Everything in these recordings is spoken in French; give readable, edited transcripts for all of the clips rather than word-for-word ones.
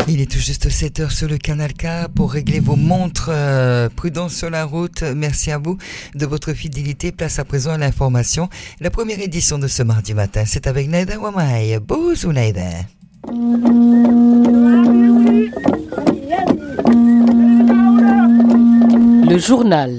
Il est tout juste 7h sur le Canal K pour régler vos montres. Prudence sur la route. Merci à vous de votre fidélité. Place à présent à l'information. La première édition de ce mardi matin, c'est avec Naïda Wamaï. Bonjour Naïda. Le journal.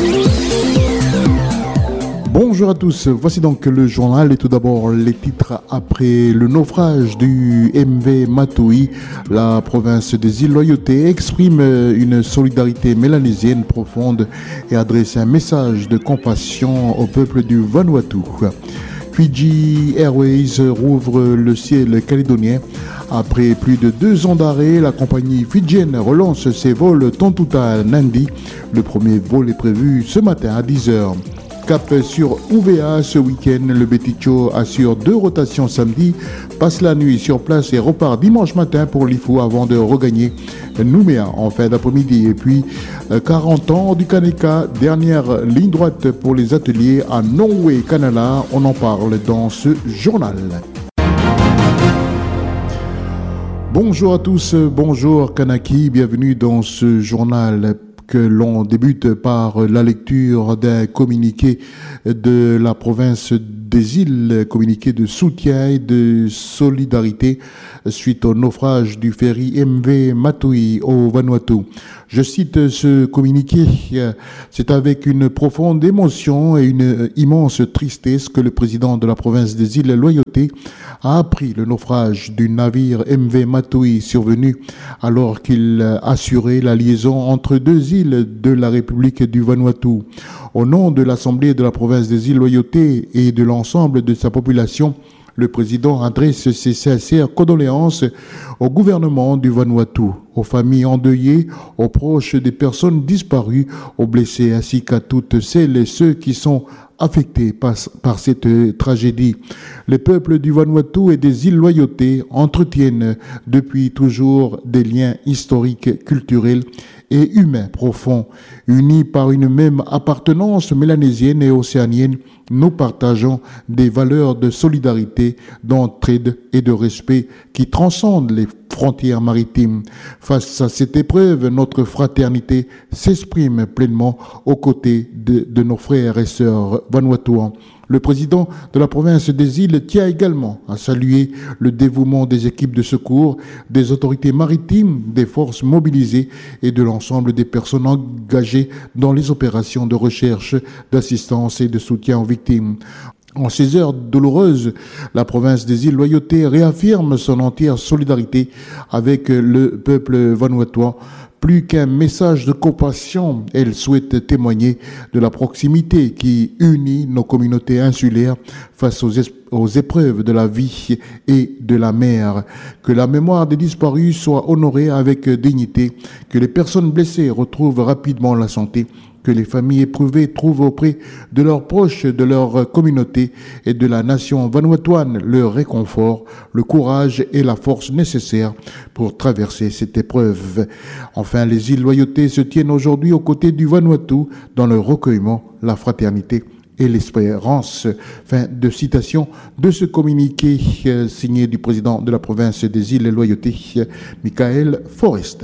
Bonjour à tous, voici donc le journal et tout d'abord les titres. Après le naufrage du MV Matui, la province des îles Loyauté exprime une solidarité mélanésienne profonde et adresse un message de compassion au peuple du Vanuatu. Fiji Airways rouvre le ciel calédonien. Après plus de 2 ans d'arrêt, la compagnie fidjienne relance ses vols Tontuta Nandi. Le premier vol est prévu ce matin à 10h. Cap sur UVA ce week-end, le Beticho assure 2 rotations samedi, passe la nuit sur place et repart dimanche matin pour l'IFU avant de regagner Nouméa en fin d'après-midi. Et puis 40 ans du Kaneka, dernière ligne droite pour les ateliers à Nongwe Kanala. On en parle dans ce journal. Bonjour à tous, bonjour Kanaki, bienvenue dans ce journal que l'on débute par la lecture d'un communiqué de la province des îles, communiqué de soutien et de solidarité suite au naufrage du ferry MV Matui au Vanuatu. Je cite ce communiqué, c'est avec une profonde émotion et une immense tristesse que le président de la province des îles Loyauté a appris le naufrage du navire MV Matui survenu alors qu'il assurait la liaison entre 2 îles de la République du Vanuatu. Au nom de l'Assemblée de la province des îles Loyauté et de l'ensemble de sa population, le président adresse ses sincères condoléances au gouvernement du Vanuatu, aux familles endeuillées, aux proches des personnes disparues, aux blessés ainsi qu'à toutes celles et ceux qui sont affectés par cette tragédie. Les peuples du Vanuatu et des îles Loyauté entretiennent depuis toujours des liens historiques, culturels et humains profonds. Unis par une même appartenance mélanésienne et océanienne, nous partageons des valeurs de solidarité, d'entraide et de respect qui transcendent les frontières maritimes. Face à cette épreuve, notre fraternité s'exprime pleinement aux côtés de nos frères et sœurs vanuatuans. Le président de la province des îles tient également à saluer le dévouement des équipes de secours, des autorités maritimes, des forces mobilisées et de l'ensemble des personnes engagées dans les opérations de recherche, d'assistance et de soutien aux victimes. En ces heures douloureuses, la province des îles Loyauté réaffirme son entière solidarité avec le peuple vanuatuan. Plus qu'un message de compassion, elle souhaite témoigner de la proximité qui unit nos communautés insulaires face aux épreuves de la vie et de la mer. Que la mémoire des disparus soit honorée avec dignité, que les personnes blessées retrouvent rapidement la santé, que les familles éprouvées trouvent auprès de leurs proches, de leur communauté et de la nation vanuatuane le réconfort, le courage et la force nécessaires pour traverser cette épreuve. Enfin, les îles Loyauté se tiennent aujourd'hui aux côtés du Vanuatu dans le recueillement, la fraternité et l'espérance. Fin de citation de ce communiqué signé du président de la province des îles Loyauté, Michael Forrest.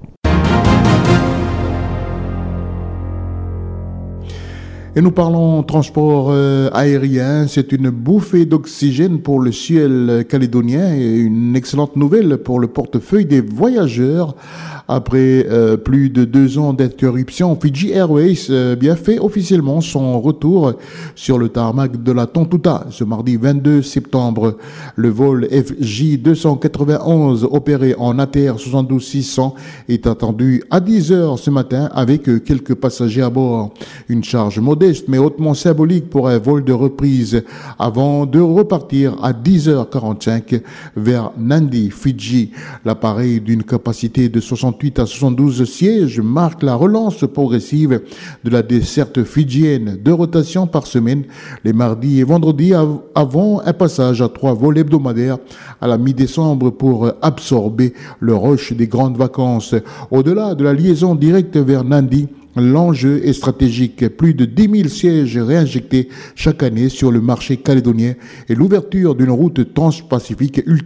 Et nous parlons transport aérien. C'est une bouffée d'oxygène pour le ciel calédonien et une excellente nouvelle pour le portefeuille des voyageurs. Après plus de 2 ans d'interruption, Fiji Airways fait officiellement son retour sur le tarmac de la Tontuta ce mardi 22 septembre. Le vol FJ 291 opéré en ATR 72-600 est attendu à 10h ce matin avec quelques passagers à bord. Une charge modeste mais hautement symbolique pour un vol de reprise avant de repartir à 10h45 vers Nandi, Fidji. L'appareil d'une capacité de 68 à 72 sièges marque la relance progressive de la desserte fidjienne. 2 rotations par semaine, les mardis et vendredis, avant un passage à 3 vols hebdomadaires à la mi-décembre pour absorber le rush des grandes vacances. Au-delà de la liaison directe vers Nandi, l'enjeu est stratégique. Plus de 10 000 sièges réinjectés chaque année sur le marché calédonien et l'ouverture d'une route transpacifique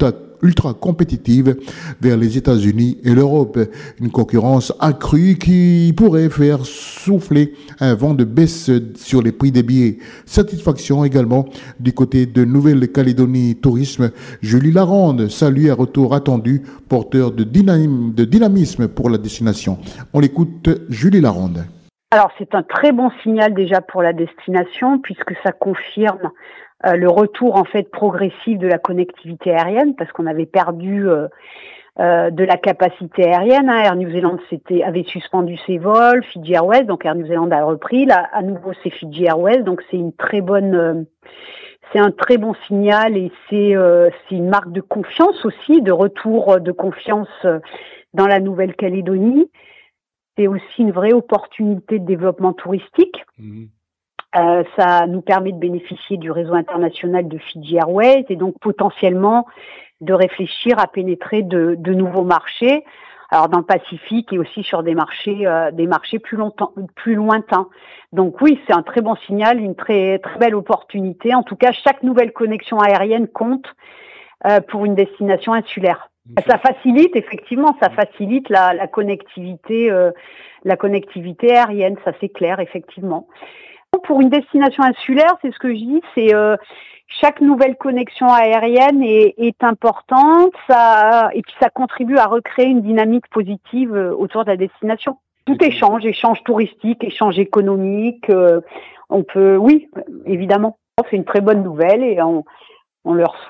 ultra compétitive vers les États-Unis et l'Europe. Une concurrence accrue qui pourrait faire souffler un vent de baisse sur les prix des billets. Satisfaction également du côté de Nouvelle-Calédonie Tourisme. Julie Laronde salue un retour attendu, porteur de dynamisme pour la destination. On l'écoute, Julie Laronde. Alors c'est un très bon signal déjà pour la destination puisque ça confirme le retour en fait progressif de la connectivité aérienne parce qu'on avait perdu de la capacité aérienne. Air New Zealand avait suspendu ses vols, Fiji Airways, donc Air New Zealand a repris. Là, à nouveau c'est Fiji Airways, donc c'est un très bon signal et c'est une marque de confiance aussi, de retour de confiance dans la Nouvelle-Calédonie. C'est aussi une vraie opportunité de développement touristique. Ça nous permet de bénéficier du réseau international de Fiji Airways et donc potentiellement de réfléchir à pénétrer de nouveaux marchés. Alors dans le Pacifique et aussi sur des marchés plus lointains. Donc oui, c'est un très bon signal, une très très belle opportunité. En tout cas, chaque nouvelle connexion aérienne compte pour une destination insulaire. Ça facilite la connectivité aérienne, ça c'est clair effectivement. Pour une destination insulaire, c'est ce que je dis, c'est chaque nouvelle connexion aérienne est importante, et puis ça contribue à recréer une dynamique positive autour de la destination. Tout échange touristique, échange économique, oui, évidemment. C'est une très bonne nouvelle et on leur